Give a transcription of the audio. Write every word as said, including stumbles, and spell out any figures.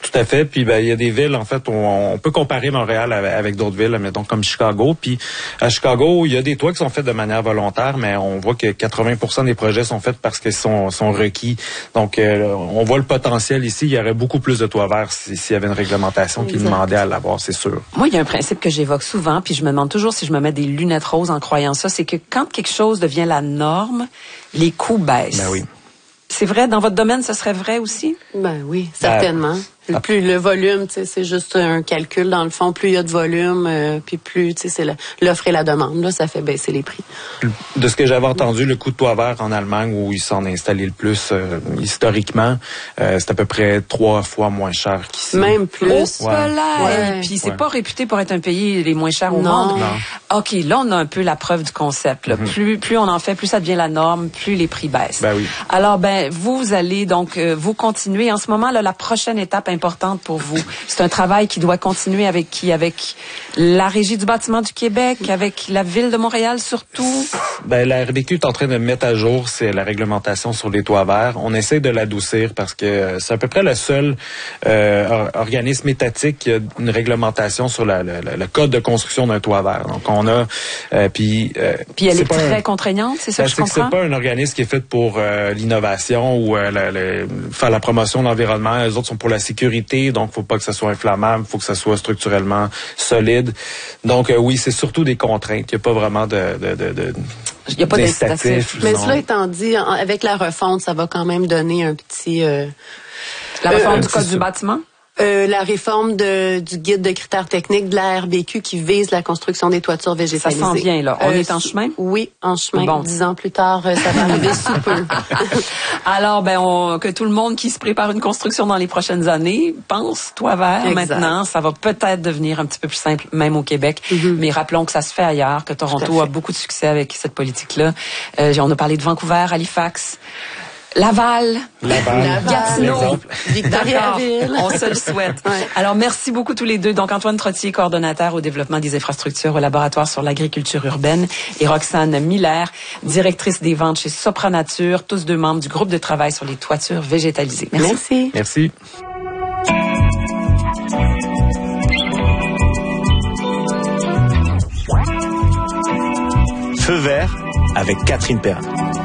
Tout à fait. Puis ben il y a des villes en fait où on, on peut comparer Montréal avec, avec d'autres villes, mettons comme Chicago. Puis à Chicago, il y a des toits qui sont faits de manière volontaire, mais on voit que quatre-vingts pour cent des projets sont faits parce qu'ils sont, sont requis. Donc euh, on voit le potentiel ici. Il y aurait beaucoup plus de toits verts s'il si y avait une réglementation qui demandait à l'avoir, c'est sûr. Moi, il y a un principe que j'évoque souvent, puis je me demande toujours si je me mets des lunettes roses en croyant ça, c'est que quand quelque chose devient la norme, les coûts baissent. Ben oui. C'est vrai, dans votre domaine, ce serait vrai aussi? Ben oui, certainement. Ben, plus le volume, tu sais, c'est juste un calcul dans le fond. Plus il y a de volume, euh, puis plus, tu sais, c'est l'offre et la demande. Là, ça fait baisser les prix. De ce que j'avais entendu, le coût de toit vert en Allemagne, où ils s'en ont installé le plus euh, historiquement, euh, c'est à peu près trois fois moins cher qu'ici. Même plus. Oh, ouais. Ouais. Puis c'est ouais. pas réputé pour être un pays les moins chers au non. monde. Non. OK, là, on a un peu la preuve du concept. Là. Mm-hmm. Plus, plus on en fait, plus ça devient la norme, plus les prix baissent. Ben oui. Alors, ben, vous, vous allez donc, euh, vous continuer. En ce moment, là, la prochaine étape importante pour vous, c'est un travail qui doit continuer avec qui? Avec la Régie du bâtiment du Québec, avec la Ville de Montréal surtout? Ben, la R B Q est en train de mettre à jour c'est la réglementation sur les toits verts. On essaie de l'adoucir parce que c'est à peu près le seul euh, organisme étatique qui a une réglementation sur la, la, la, le code de construction d'un toit vert. Donc, on a... Euh, puis euh, puis elle est, est très un, contraignante, c'est ça ben, que je comprends? C'est pas un organisme qui est fait pour euh, l'innovation ou euh, la, la, faire la promotion de l'environnement. Les autres sont pour la sécurité, donc faut pas que ça soit inflammable, faut que ça soit structurellement solide. Donc, euh, oui, c'est surtout des contraintes. Il n'y a pas vraiment de... de, de, de Il n'y a pas d'incitatif. Mais cela étant dit, avec la refonte, ça va quand même donner un petit... Euh, la refonte euh, du code du bâtiment? Euh, la réforme de, du guide de critères techniques de la R B Q qui vise la construction des toitures végétalisées. Ça s'en vient, là. On euh, est en chemin? Oui, en chemin. Bon. Dix ans plus tard, ça va arriver sous peu. Alors, ben, on, que tout le monde qui se prépare une construction dans les prochaines années pense toit vert maintenant. Ça va peut-être devenir un petit peu plus simple, même au Québec. Mm-hmm. Mais rappelons que ça se fait ailleurs, que Toronto a beaucoup de succès avec cette politique-là. Euh, on a parlé de Vancouver, Halifax. Laval, Laval, Gatineau, Victoriaville. On se le souhaite. Ouais. Alors, merci beaucoup tous les deux. Donc, Antoine Trottier, coordonnateur au développement des infrastructures au laboratoire sur l'agriculture urbaine, et Roxane Miller, directrice des ventes chez Sopranature, tous deux membres du groupe de travail sur les toitures végétalisées. Merci. Merci. Merci. Feu vert avec Catherine Perrin.